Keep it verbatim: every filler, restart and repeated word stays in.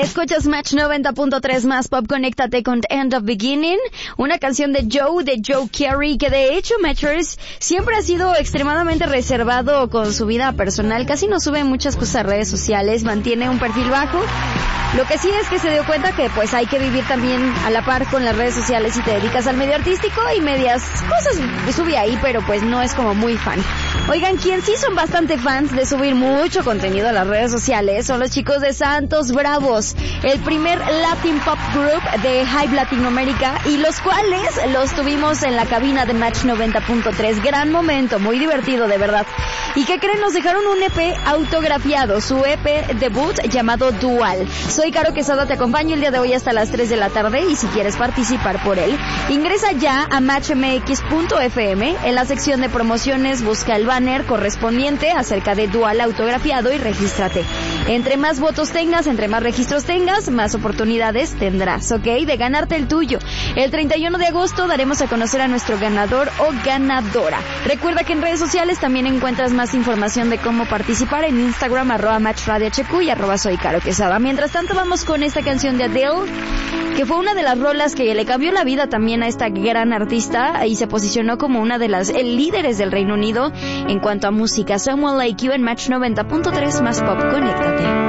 Escuchas Match noventa punto tres más pop, conéctate con End of Beginning, una canción de Joe, de Joe Carey, que de hecho Matchers siempre ha sido extremadamente reservado con su vida personal, casi no sube muchas cosas a redes sociales, mantiene un perfil bajo. Lo que sí es que se dio cuenta que pues hay que vivir también a la par con las redes sociales si te dedicas al medio artístico, y medias cosas sube ahí, pero pues no es como muy fan. Oigan, quien sí son bastante fans de subir mucho contenido a las redes sociales son los chicos de Santos Bravos, el primer Latin Pop Group de Hype Latinoamérica, y los cuales los tuvimos en la cabina de Match noventa punto tres. Gran momento, muy divertido de verdad. ¿Y qué creen? Nos dejaron un E P autografiado, su E P debut llamado Dual. Soy Caro Quesada, te acompaño el día de hoy hasta las tres de la tarde, y si quieres participar por él, ingresa ya a match m x punto f m. En la sección de promociones busca el banner correspondiente acerca de Dual autografiado y regístrate. Entre más votos tengas, entre más registros tengas, más oportunidades tendrás, ¿ok? De ganarte el tuyo. El treinta y uno de agosto daremos a conocer a nuestro ganador o ganadora. Recuerda que en redes sociales también encuentras más información de cómo participar en Instagram, arroba matchradiohq y arroba soy Caro Quesada. Mientras tanto, vamos con esta canción de Adele, que fue una de las rolas que le cambió la vida también a esta gran artista y se posicionó como una de las eh, líderes del Reino Unido en cuanto a música. Someone Like You en Match noventa punto tres más pop, conéctate.